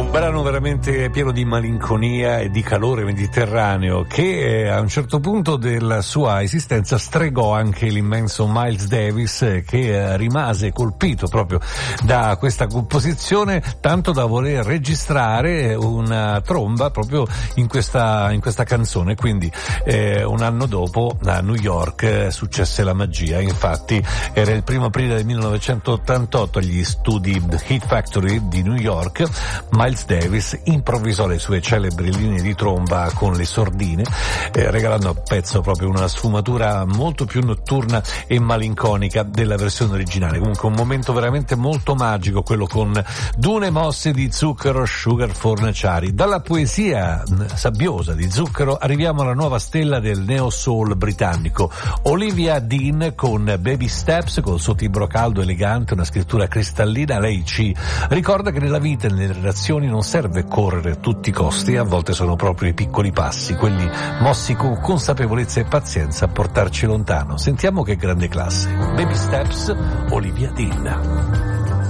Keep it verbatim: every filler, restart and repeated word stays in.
Un brano veramente pieno di malinconia e di calore mediterraneo che eh, a un certo punto della sua esistenza stregò anche l'immenso Miles Davis, eh, che eh, rimase colpito proprio da questa composizione, tanto da voler registrare una tromba proprio in questa in questa canzone. Quindi eh, un anno dopo a New York eh, successe la magia. Infatti era il primo aprile del millenovecentottantotto agli studi Hit Factory di New York. Miles Davis improvvisò le sue celebri linee di tromba con le sordine, eh, regalando al pezzo proprio una sfumatura molto più notturna e malinconica della versione originale. Comunque un momento veramente molto magico, quello con dune mosse di Zucchero, Sugar Fornaciari. Dalla poesia sabbiosa di Zucchero arriviamo alla nuova stella del neo soul britannico, Olivia Dean, con Baby Steps, col suo timbro caldo elegante, una scrittura cristallina. Lei ci ricorda che nella vita e nelle relazioni non serve correre a tutti i costi, a volte sono proprio i piccoli passi, quelli mossi con consapevolezza e pazienza, a portarci lontano. Sentiamo che grande classe. Baby Steps, Olivia Dean.